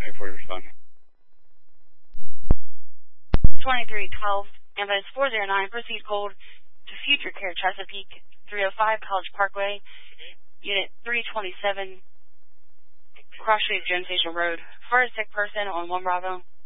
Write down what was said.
for your son. 2312, ambulance 409, proceed cold to Future Care Chesapeake, 305 College Parkway, unit 327, cross street Jones Station Road. For a sick person on 1 Bravo.